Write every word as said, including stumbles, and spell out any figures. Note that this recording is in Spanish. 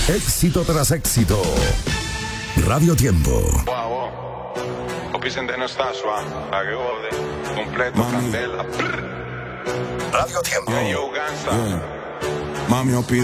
Éxito tras éxito. Radio Tiempo. Wow, wow. Opisen no está suave. A que jode. Completo, Mami. candela. Radio Tiempo. Yo, Gansa. Yeah. Mami, opina.